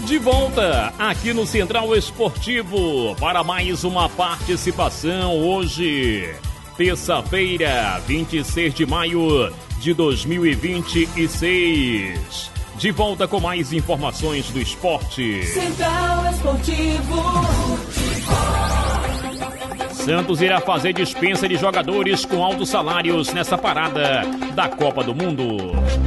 De volta aqui no Central Esportivo para mais uma participação hoje, terça-feira, 26 de maio de 2026. De volta com mais informações do esporte. Central Esportivo. Santos irá fazer dispensa de jogadores com altos salários nessa parada da Copa do Mundo.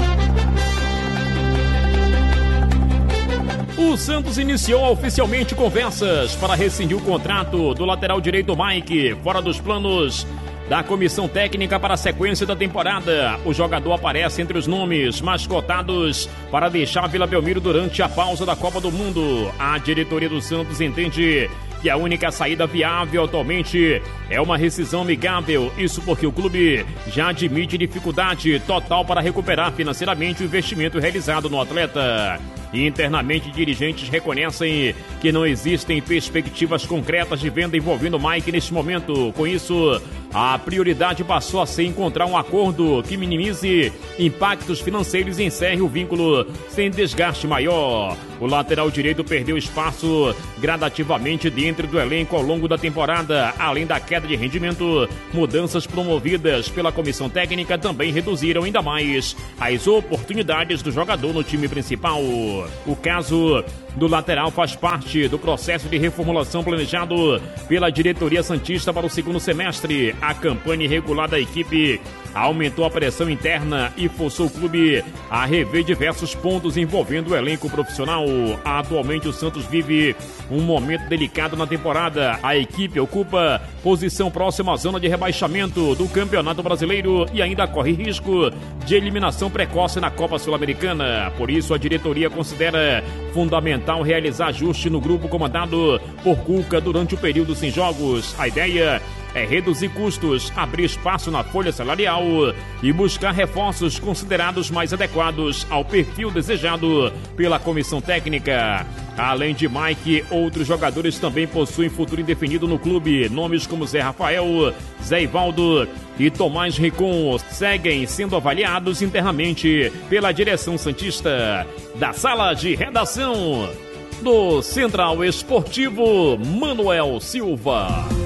O Santos iniciou oficialmente conversas para rescindir o contrato do lateral direito Mike, fora dos planos da comissão técnica para a sequência da temporada. O jogador aparece entre os nomes mais cotados para deixar a Vila Belmiro durante a pausa da Copa do Mundo. A diretoria do Santos entende que a única saída viável atualmente é uma rescisão amigável. Isso porque o clube já admite dificuldade total para recuperar financeiramente o investimento realizado no atleta. Internamente, dirigentes reconhecem que não existem perspectivas concretas de venda envolvendo Mike neste momento. Com isso, a prioridade passou a ser encontrar um acordo que minimize impactos financeiros e encerre o vínculo sem desgaste maior. O lateral direito perdeu espaço gradativamente dentro do elenco ao longo da temporada. Além da queda de rendimento, mudanças promovidas pela comissão técnica também reduziram ainda mais as oportunidades do jogador no time principal. O caso do lateral faz parte do processo de reformulação planejado pela diretoria santista para o segundo semestre. A campanha irregular da equipe aumentou a pressão interna e forçou o clube a rever diversos pontos envolvendo o elenco profissional. Atualmente o Santos vive um momento delicado na temporada. A equipe ocupa posição próxima à zona de rebaixamento do Campeonato Brasileiro e ainda corre risco de eliminação precoce na Copa Sul-Americana. Por isso a diretoria considera fundamental realizar ajuste no grupo comandado por Cuca durante o período sem jogos. A ideia é reduzir custos, abrir espaço na folha salarial e buscar reforços considerados mais adequados ao perfil desejado pela comissão técnica. Além de Mike, outros jogadores também possuem futuro indefinido no clube. Nomes como Zé Rafael, Zé Ivaldo e Tomás Ricon seguem sendo avaliados internamente pela direção santista. Da sala de redação do Central Esportivo, Manuel Silva.